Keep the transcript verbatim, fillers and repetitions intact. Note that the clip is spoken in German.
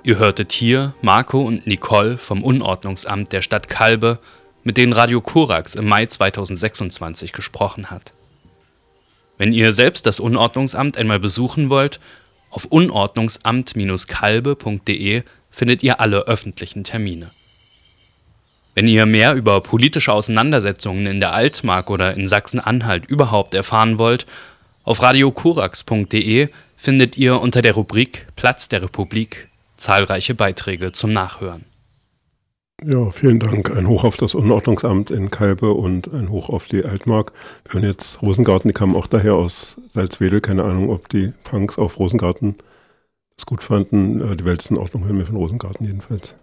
Ihr hörtet hier Marco und Nicole vom Unordnungsamt der Stadt Calbe, mit denen Radio Korax im Mai zweitausendsechsundzwanzig gesprochen hat. Wenn ihr selbst das Unordnungsamt einmal besuchen wollt, auf unordnungsamt Bindestrich calbe Punkt de findet ihr alle öffentlichen Termine. Wenn ihr mehr über politische Auseinandersetzungen in der Altmark oder in Sachsen-Anhalt überhaupt erfahren wollt, auf radio korax Punkt de findet ihr unter der Rubrik Platz der Republik zahlreiche Beiträge zum Nachhören. Ja, vielen Dank. Ein Hoch auf das Unordnungsamt in Calbe und ein Hoch auf die Altmark. Wir hören jetzt Rosengarten, die kamen auch daher aus Salzwedel. Keine Ahnung, ob die Punks auf Rosengarten das gut fanden. Die Welt ist in Ordnung, hören wir von Rosengarten jedenfalls.